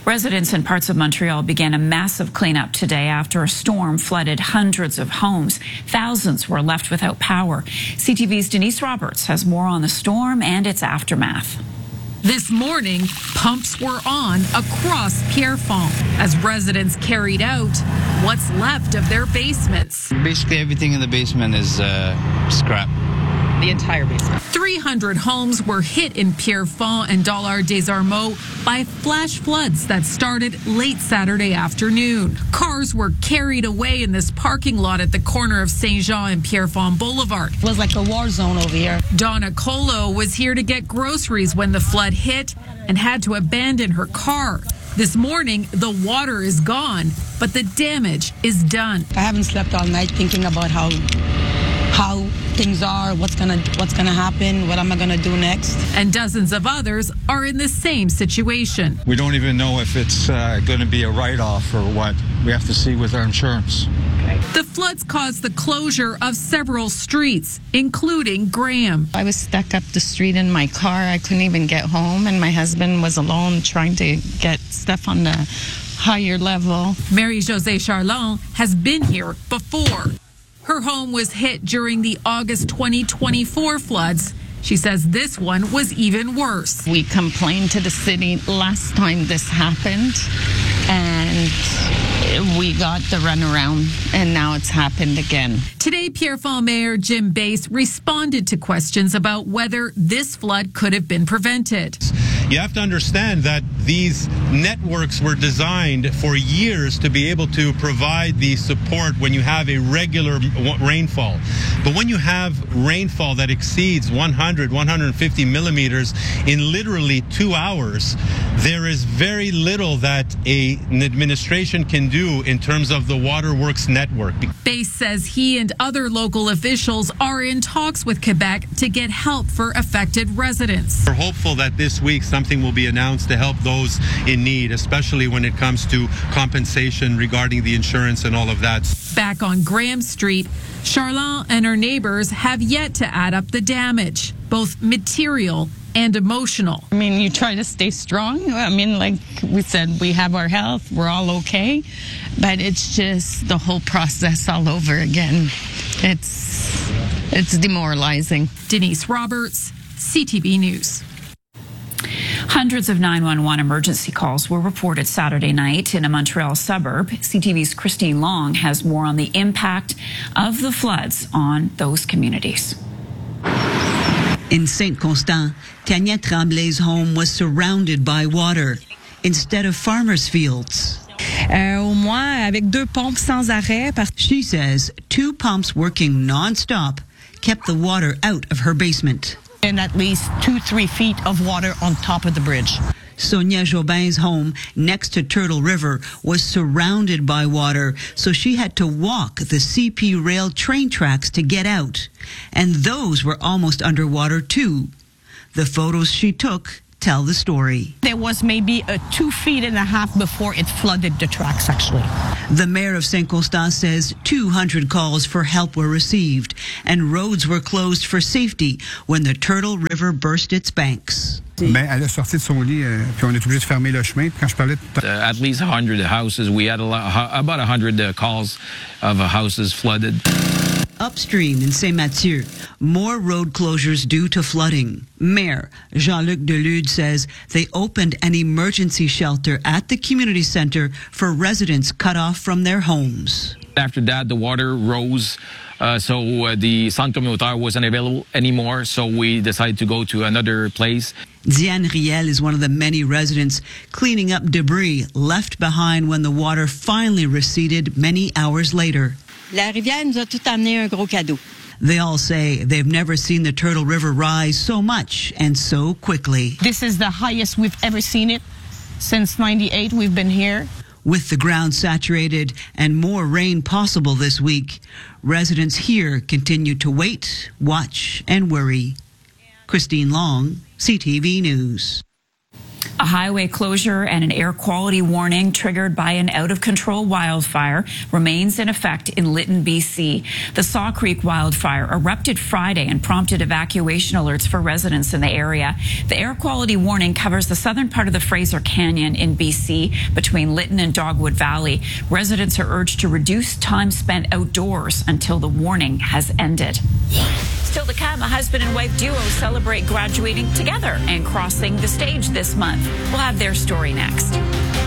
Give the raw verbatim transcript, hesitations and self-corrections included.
Residents in parts of Montreal began a massive cleanup today after a storm flooded hundreds of homes. Thousands were left without power. C T V's Denise Roberts has more on the storm and its aftermath. This morning, pumps were on across Pierrefonds as residents carried out what's left of their basements. Basically, everything in the basement is uh, scrap. The entire basement. three hundred homes were hit in Pierrefonds and Dollard des Ormeaux by flash floods that started late Saturday afternoon. Cars were carried away in this parking lot at the corner of Saint Jean and Pierrefonds Boulevard. It was like a war zone over here. Donna Colo was here to get groceries when the flood hit and had to abandon her car. This morning, the water is gone, but the damage is done. I haven't slept all night thinking about how how things are, what's gonna what's gonna happen, what am I gonna do next. And dozens of others are in the same situation. We don't even know if it's uh, going to be a write-off or what. We have to see with our insurance. The floods caused the closure of several streets, including Graham. I was stuck up the street in my car. I couldn't even get home, and my husband was alone trying to get stuff on the higher level. Marie-Josée Charlon has been here before. Her home was hit during the August twenty twenty-four floods. She says this one was even worse. We complained to the city last time this happened, and we got the runaround, and now it's happened again. Today, Pierrefonds Mayor Jim Bass responded to questions about whether this flood could have been prevented. You have to understand that these networks were designed for years to be able to provide the support when you have a regular rainfall. But when you have rainfall that exceeds one hundred, one hundred fifty millimeters in literally two hours, there is very little that a, an administration can do in terms of the waterworks network. Bass says he and other local officials are in talks with Quebec to get help for affected residents. We're hopeful that this week something will be announced to help those in need, especially when it comes to compensation regarding the insurance and all of that. Back on Graham Street, Charlon and her neighbors have yet to add up the damage, both material and emotional. I mean, you try to stay strong. I mean, like we said, we have our health, we're all okay, but it's just the whole process all over again. It's, it's demoralizing. Denise Roberts, C T V News. Hundreds of nine one one emergency calls were reported Saturday night in a Montreal suburb. C T V's Christine Long has more on the impact of the floods on those communities. In Saint Constant, Tanya Tremblay's home was surrounded by water instead of farmers' fields. Euh, au moins avec deux pompes sans arrêt. She says two pumps working non-stop kept the water out of her basement. And at least two, three feet of water on top of the bridge. Sonia Jobin's home next to Turtle River was surrounded by water, so she had to walk the C P rail train tracks to get out. And those were almost underwater too. The photos she took tell the story. There was maybe a two feet and a half before it flooded the tracks, actually. The mayor of Saint Constant says two hundred calls for help were received and roads were closed for safety when the Turtle River burst its banks. Ben, elle a sorti de son lit, euh, puis on est obligé de fermer le chemin. Quand je parlais uh, at least one hundred houses. We had a lot, about one hundred uh, calls of uh, houses flooded. Upstream in Saint-Mathieu, more road closures due to flooding. Mayor Jean-Luc Delude says they opened an emergency shelter at the community center for residents cut off from their homes. After that, the water rose, uh, so uh, the centre communautaire wasn't available anymore, so we decided to go to another place. Diane Riel is one of the many residents cleaning up debris left behind when the water finally receded many hours later. La rivière nous a tout amené un gros cadeau. They all say they've never seen the Turtle River rise so much and so quickly. This is the highest we've ever seen it. Since ninety-eight, we've been here. With the ground saturated and more rain possible this week, residents here continue to wait, watch, and worry. Christine Long, C T V News. A highway closure and an air quality warning triggered by an out-of-control wildfire remains in effect in Lytton, B C. The Saw Creek wildfire erupted Friday and prompted evacuation alerts for residents in the area. The air quality warning covers the southern part of the Fraser Canyon in B C between Lytton and Dogwood Valley. Residents are urged to reduce time spent outdoors until the warning has ended. Still to come, a husband and wife duo celebrate graduating together and crossing the stage this month. We'll have their story next.